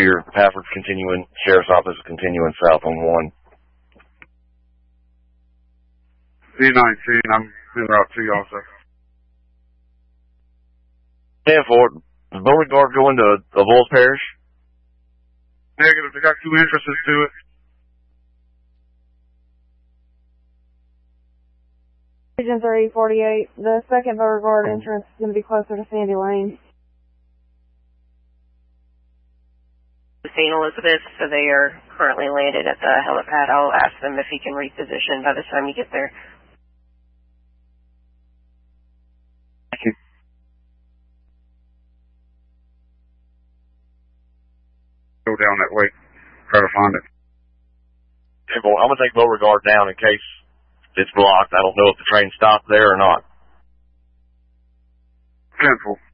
Here, Pafford's continuing, Sheriff's Office is continuing south on 1. C-19, I'm en route to you also. 10-4, does Beauregard go into Avoyelles Parish? Negative, they got 2 entrances to it. Region 348, the second Beauregard entrance is going to be closer to Sandy Lane. St. Elizabeth, so they are currently landed at the helipad. I'll ask them if he can reposition by the time you get there. Thank you. Go down that way. Try to find it. I'm going to take Beauregard down in case it's blocked. I don't know if the train stopped there or not. 10-4.